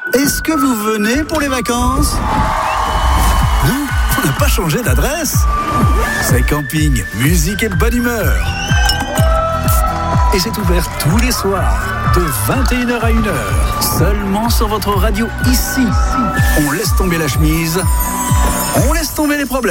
Est-ce que vous venez pour les vacances ? Non, on n'a pas changé d'adresse. C'est camping, musique et bonne humeur. Et c'est ouvert tous les soirs, de 21h à 1h. Seulement sur votre radio ici. On laisse tomber la chemise, on laisse tomber les problèmes.